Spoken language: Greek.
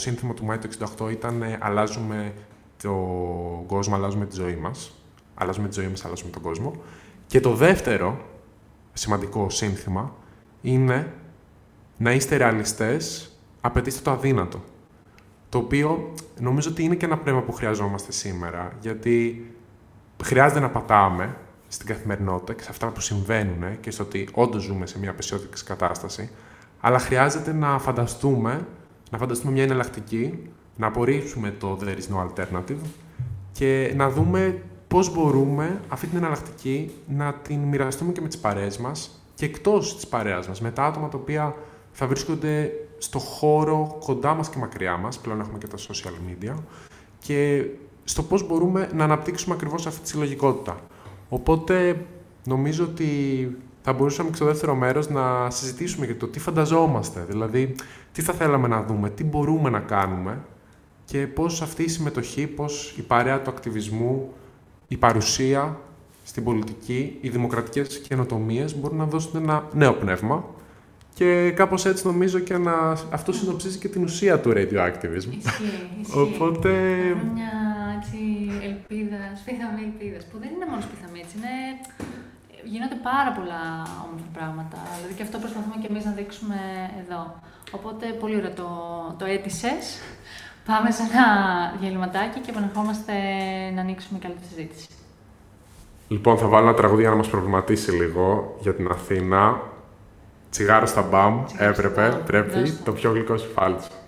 σύνθημα του Μάη του 1968 ήταν «Αλλάζουμε τον κόσμο, αλλάζουμε τη ζωή μας». Αλλάζουμε τη ζωή μας, αλλάζουμε τον κόσμο. Και το δεύτερο σημαντικό σύνθημα είναι «Να είστε ρεαλιστές, απαιτήστε το αδύνατο». Το οποίο νομίζω ότι είναι και ένα πνεύμα που χρειαζόμαστε σήμερα, γιατί χρειάζεται να πατάμε στην καθημερινότητα και σε αυτά που συμβαίνουν και στο ότι όντως ζούμε σε μια απεσιόδοξη κατάσταση, αλλά χρειάζεται να φανταστούμε μια εναλλακτική, να απορρίψουμε το «there is no alternative» και να δούμε πώς μπορούμε αυτή την εναλλακτική να την μοιραστούμε και με τις παρέες μας και εκτός της παρέας μας, με τα άτομα τα οποία θα βρίσκονται στο χώρο κοντά μας και μακριά μας, πλέον έχουμε και τα social media, και στο πώς μπορούμε να αναπτύξουμε ακριβώς αυτή τη συλλογικότητα. Οπότε, νομίζω ότι θα μπορούσαμε και στο δεύτερο μέρος να συζητήσουμε για το τι φανταζόμαστε, δηλαδή τι θα θέλαμε να δούμε, τι μπορούμε να κάνουμε και πώς αυτή η συμμετοχή, πώς η παρέα του ακτιβισμού, η παρουσία στην πολιτική, οι δημοκρατικές καινοτομίες μπορούν να δώσουν ένα νέο πνεύμα. Και κάπως έτσι νομίζω και αυτό συνοψίζει και την ουσία του radioactivism. Ισχύει. Οπότε... Έχουμε μια ελπίδα, σπίθαμη ελπίδα, που δεν είναι μόνο σπίθαμη, έτσι, γίνονται πάρα πολλά όμορφα πράγματα. Δηλαδή και αυτό προσπαθούμε και εμείς να δείξουμε εδώ. Οπότε πολύ ωραία το αίτησες. Πάμε σε ένα διαλυματάκι και επανερχόμαστε να ανοίξουμε καλή τη συζήτηση. Λοιπόν, θα βάλω ένα τραγούδι για να μας προβληματίσει λίγο για την Αθήνα. Τσιγάρο στα μπαμ, πρέπει, το πιο γλυκό σου φάλτσο.